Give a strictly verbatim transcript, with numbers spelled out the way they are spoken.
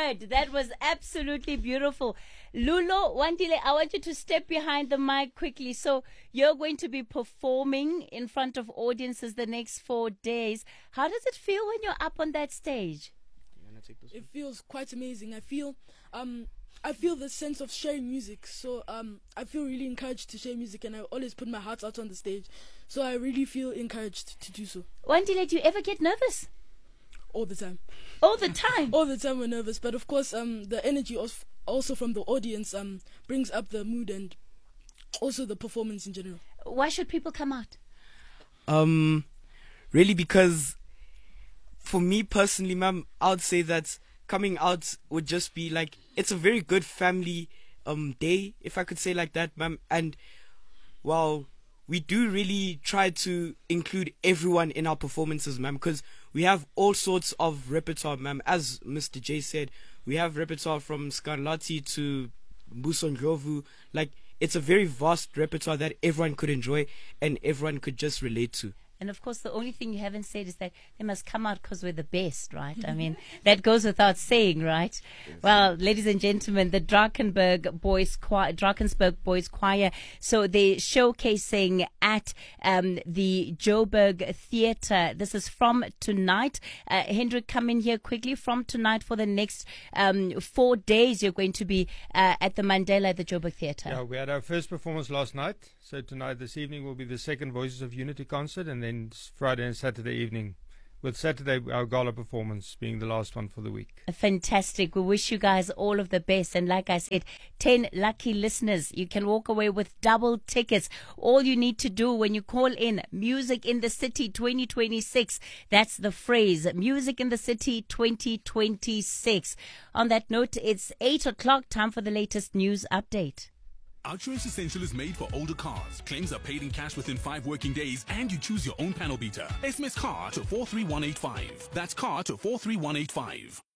word. That was absolutely beautiful. Lulo Wandile, I want you to step behind the mic quickly. So you're going to be performing in front of audiences the next four days. How does it feel when you're up on that stage? It feels quite amazing. I feel um I feel the sense of sharing music. So um I feel really encouraged to share music, and I always put my heart out on the stage. So I really feel encouraged to do so. Wandile, do you ever get nervous? All the time. All the time? All the time we're nervous. But of course um the energy also from the audience um brings up the mood and also the performance in general. Why should people come out? Um, really because for me personally, ma'am, I would say that coming out would just be like, it's a very good family um day, if I could say like that, ma'am. And well, we do really try to include everyone in our performances, ma'am, because we have all sorts of repertoire, ma'am. As Mister J said, we have repertoire from Scarlatti to Mbuso Ndlovu. Like, it's a very vast repertoire that everyone could enjoy and everyone could just relate to. And of course, the only thing you haven't said is that they must come out because we're the best, right? I mean, that goes without saying, right? Well, ladies and gentlemen, the Drakensberg Boys Choir, Drakensberg Boys Choir. So they're showcasing at um, the Joburg Theatre. This is from tonight. Uh, Hendrik, come in here quickly. From tonight for the next um, four days, you're going to be uh, at the Mandela at the Joburg Theatre. Yeah, we had our first performance last night. So tonight, this evening, will be the second Voices of Unity concert, and then Friday and Saturday evening, with Saturday our gala performance being the last one for the week. Fantastic. We wish you guys all of the best. And like I said, ten lucky listeners. You can walk away with double tickets. All you need to do when you call in Music in the City twenty twenty-six, that's the phrase, Music in the City twenty twenty-six. On that note, it's eight o'clock, time for the latest news update. Outsurance Essential is made for older cars. Claims are paid in cash within five working days, and you choose your own panel beater. S M S CAR to four three one eight five. That's CAR to four three one eight five.